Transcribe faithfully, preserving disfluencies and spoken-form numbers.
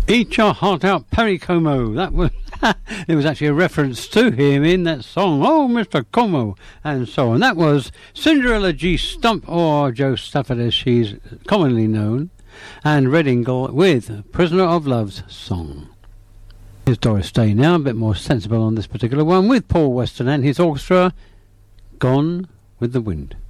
Eat Your Heart Out, Perry Como. That was there was actually a reference to him in that song. Oh, Mister Como, and so on. That was Cinderella G. Stump, or Jo Stafford as she's commonly known, and Red Ingle with Prisoner of Love's Song. Here's Doris Day now, a bit more sensible on this particular one, with Paul Weston and his orchestra, Gone with the Wind.